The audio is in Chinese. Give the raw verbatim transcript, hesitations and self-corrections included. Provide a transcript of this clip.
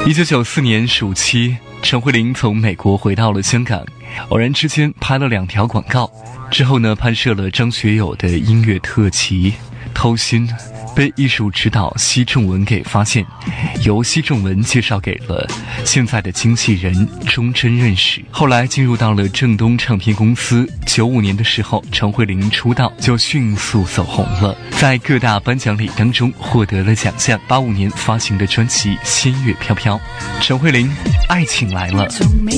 一九九四年暑期，陈慧琳从美国回到了香港，偶然之间拍了两条广告，之后呢，拍摄了张学友的音乐特辑《偷心》，被艺术指导奚仲文给发现，由奚仲文介绍给了现在的经纪人钟真认识。后来进入到了正东唱片公司。九五年的时候，陈慧琳出道就迅速走红了，在各大颁奖礼当中获得了奖项。八五年发行的专辑《仙乐飘飘》，陈慧琳《爱情来了》。